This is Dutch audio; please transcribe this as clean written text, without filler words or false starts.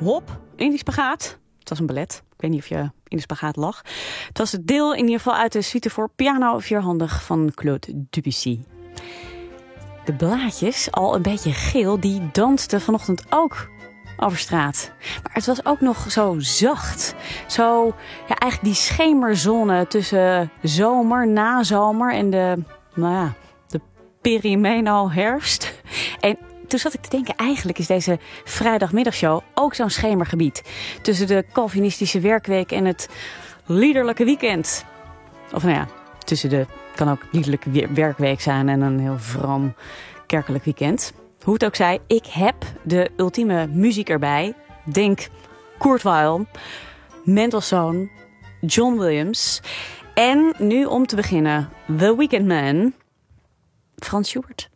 hop in die spagaat. Het was een ballet. Ik weet niet of je in de spagaat lag. Het was het deel in ieder geval uit de suite voor piano vierhandig van Claude Debussy. De blaadjes, al een beetje geel, die dansten vanochtend ook over straat. Maar het was ook nog zo zacht. Zo, ja, eigenlijk die schemerzone tussen zomer, nazomer en de perimeno herfst. En toen zat ik te denken, eigenlijk is deze vrijdagmiddagshow ook zo'n schemergebied. Tussen de Calvinistische werkweek en het liederlijke weekend. Of nou ja, kan ook liederlijke werkweek zijn en een heel vroom kerkelijk weekend. Hoe het ook zij, ik heb de ultieme muziek erbij. Denk Kurt Weill, Mendelssohn, John Williams. En nu om te beginnen, The Weekend Man, Frans Schubert.